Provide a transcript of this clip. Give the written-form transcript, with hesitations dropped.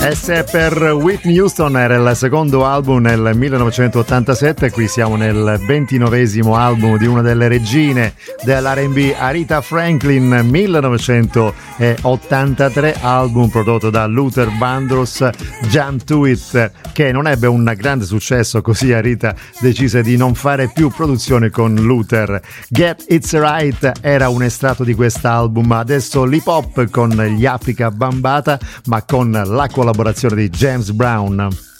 S per Whitney Houston era il secondo album nel 1987, qui siamo nel 29esimo album di una delle regine dell'R&B, Aretha Franklin, 1983, album prodotto da Luther Vandross, Jump to It, che non ebbe un grande successo, così Aretha decise di non fare più produzione con Luther. Get It's Right era un estratto di quest'album. Adesso l'hip hop con gli Afrika Bambaataa, ma con la collaborazione di James Brown.